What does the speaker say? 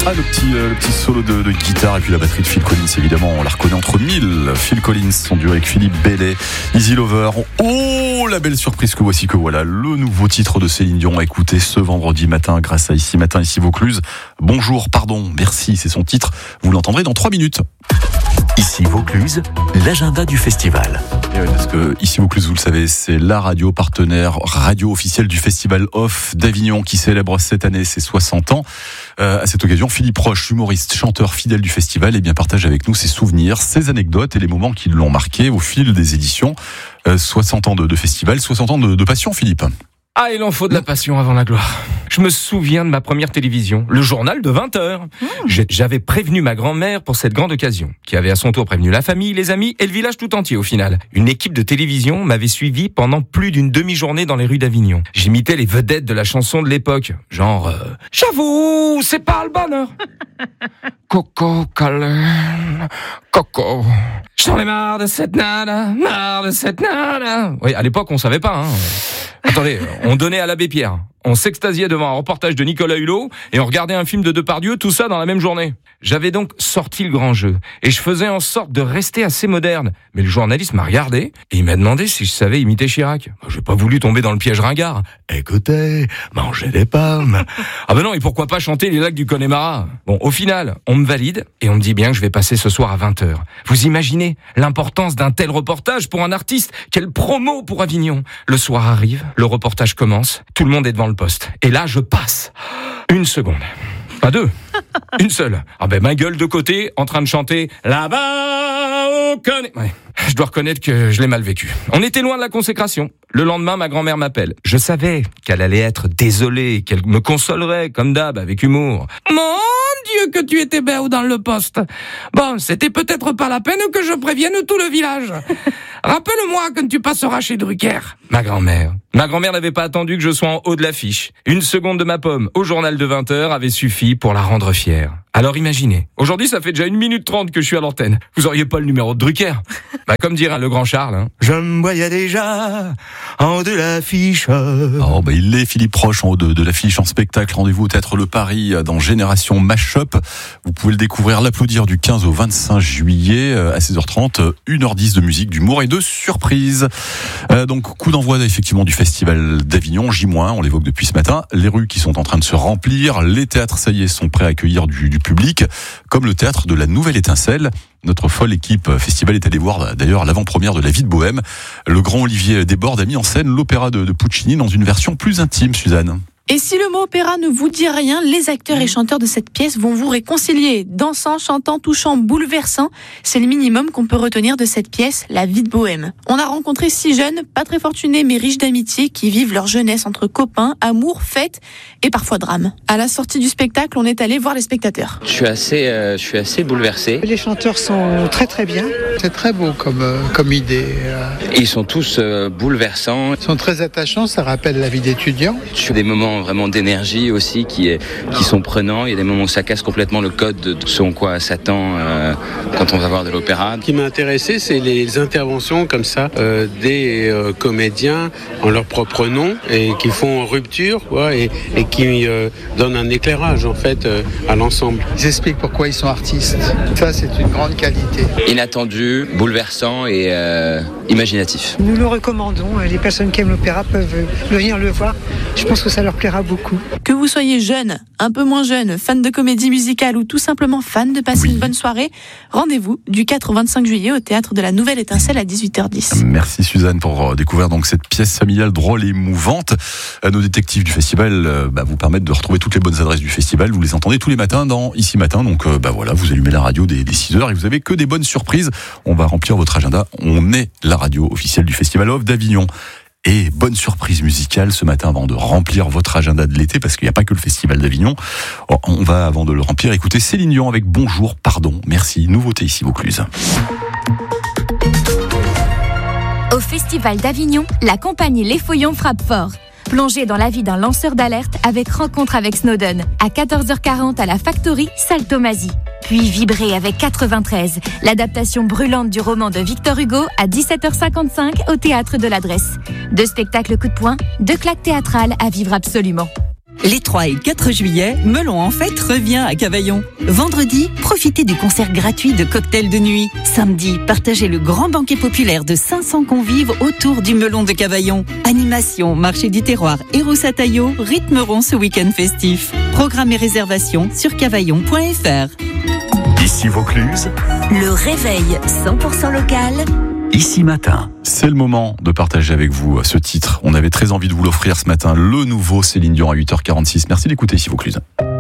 Ah, le petit solo de guitare et puis la batterie de Phil Collins, évidemment, on la reconnaît entre mille. Phil Collins, son duo avec Philippe Bellet, Easy Lover. Oh, la belle surprise que voici, que voilà, le nouveau titre de Céline Dion à écouter ce vendredi matin grâce à Ici Matin, Ici Vaucluse. Bonjour, pardon, merci, c'est son titre. Vous l'entendrez dans 3 minutes. Ici Vaucluse, l'agenda du festival. Et ouais, parce que Ici Vaucluse, vous le savez, c'est la radio partenaire, radio officielle du Festival Off d'Avignon qui célèbre cette année ses 60 ans. À cette occasion, Philippe Roche, humoriste, chanteur fidèle du festival, partage avec nous ses souvenirs, ses anecdotes et les moments qui l'ont marqué au fil des éditions. 60 ans de festival, 60 ans de passion, Philippe. Ah, il en faut de la passion avant la gloire. Je me souviens de ma première télévision, le journal de 20h. J'avais prévenu ma grand-mère pour cette grande occasion, qui avait à son tour prévenu la famille, les amis et le village tout entier au final. Une équipe de télévision m'avait suivi pendant plus d'une demi-journée dans les rues d'Avignon. J'imitais les vedettes de la chanson de l'époque, genre j'avoue, c'est pas le bonheur. Coco, câlin, Coco. J'en ai marre de cette nana, marre de cette nana. Oui, à l'époque, on savait pas, Attendez, on donnait à l'abbé Pierre. On s'extasiait devant un reportage de Nicolas Hulot et on regardait un film de Depardieu, tout ça dans la même journée. J'avais donc sorti le grand jeu et je faisais en sorte de rester assez moderne. Mais le journaliste m'a regardé et il m'a demandé si je savais imiter Chirac. J'ai pas voulu tomber dans le piège ringard. Écoutez, mangez des pommes. Ah ben non, et pourquoi pas chanter les lacs du Connemara? Bon, au final, on me valide et on me dit bien que je vais passer ce soir à 20h. Vous imaginez l'importance d'un tel reportage pour un artiste? Quelle promo pour Avignon! Le soir arrive, le reportage commence, tout le monde est devant le poste. Et là, je passe. 1 seconde. Pas 2. Une seule. Ah ben, ma gueule de côté, en train de chanter « Là-bas, on connaît ». Ouais. Je dois reconnaître que je l'ai mal vécu. On était loin de la consécration. Le lendemain, ma grand-mère m'appelle. Je savais qu'elle allait être désolée, qu'elle me consolerait, comme d'hab, avec humour. Mon Dieu, que tu étais belle dans le poste. Bon, c'était peut-être pas la peine que je prévienne tout le village. Rappelle-moi quand tu passeras chez Drucker. Ma grand-mère n'avait pas attendu que je sois en haut de l'affiche. 1 seconde de ma pomme au journal de 20h avait suffi pour la rendre fière. Alors imaginez, aujourd'hui ça fait déjà 1 minute 30 que je suis à l'antenne. Vous auriez pas le numéro de Drucker? Comme dirait le grand Charles, je me voyais déjà en haut de l'affiche. Oh, il est Philippe Roche en haut de l'affiche en spectacle. Rendez-vous au Théâtre Le Paris dans Génération Mash-up. Vous pouvez le découvrir, l'applaudir du 15 au 25 juillet à 16h30. 1h10 de musique, d'humour et de surprise. Donc coup d'envoi effectivement du Festival d'Avignon, J-, on l'évoque depuis ce matin. Les rues qui sont en train de se remplir, les théâtres, ça y est, sont prêts à accueillir du public, comme le théâtre de la Nouvelle Étincelle. Notre folle équipe festival est allée voir d'ailleurs l'avant-première de La Vie de Bohème. Le grand Olivier Desbordes a mis en scène l'opéra de Puccini dans une version plus intime, Suzanne. Et si le mot opéra ne vous dit rien, les acteurs et chanteurs de cette pièce vont vous réconcilier. Dansant, chantant, touchant, bouleversant, c'est le minimum qu'on peut retenir de cette pièce, La Vie de Bohème. On a rencontré 6 jeunes, pas très fortunés mais riches d'amitié, qui vivent leur jeunesse entre copains, amour, fêtes et parfois drame. À la sortie du spectacle, on est allé voir les spectateurs. Je suis assez bouleversé. Les chanteurs sont très très bien. C'est très beau comme idée. Ils sont tous bouleversants. Ils sont très attachants, ça rappelle la vie d'étudiant. Sur des moments vraiment d'énergie aussi qui sont prenants. Il y a des moments où ça casse complètement le code de ce en quoi s'attend quand on va voir de l'opéra. Ce qui m'a intéressé, c'est les interventions comme ça des comédiens en leur propre nom et qui font rupture et qui donnent un éclairage en fait à l'ensemble. Ils expliquent pourquoi ils sont artistes. Ça, c'est une grande qualité. Inattendu, bouleversant et imaginatif. Nous le recommandons. Les personnes qui aiment l'opéra peuvent venir le voir. Je pense que ça leur plaira beaucoup. Que vous soyez jeune, un peu moins jeune, fan de comédie musicale ou tout simplement fan de passer une bonne soirée, rendez-vous du 4 au 25 juillet au Théâtre de la Nouvelle Étincelle à 18h10. Merci Suzanne pour découvrir donc cette pièce familiale drôle et émouvante. Nos détectives du festival vous permettent de retrouver toutes les bonnes adresses du festival. Vous les entendez tous les matins dans Ici Matin. Donc voilà, vous allumez la radio dès 6h et vous avez que des bonnes surprises. On va remplir votre agenda. On est la radio officielle du Festival Off d'Avignon. Et bonne surprise musicale ce matin avant de remplir votre agenda de l'été, parce qu'il n'y a pas que le Festival d'Avignon. On va, avant de le remplir, écouter Céline Dion avec Bonjour, pardon, merci. Nouveauté ici Vaucluse. Au Festival d'Avignon, la compagnie Les Feuillons frappe fort. Plongez dans la vie d'un lanceur d'alerte avec Rencontre avec Snowden, à 14h40 à la Factory, salle Thomasy. Puis vibrez avec 93, l'adaptation brûlante du roman de Victor Hugo à 17h55 au Théâtre de l'Adresse. 2 spectacles coup de poing, 2 claques théâtrales à vivre absolument. Les 3 et 4 juillet, Melon en Fête revient à Cavaillon. Vendredi, profitez du concert gratuit de cocktails de nuit. Samedi, partagez le grand banquet populaire de 500 convives autour du Melon de Cavaillon. Animation, marché du terroir et Roussataillot rythmeront ce week-end festif. Programme et réservation sur cavaillon.fr. Ici Vaucluse, Le réveil 100% local. Ici Matin. C'est le moment de partager avec vous ce titre. On avait très envie de vous l'offrir ce matin. Le nouveau Céline Dion à 8h46. Merci d'écouter ici Vaucluse.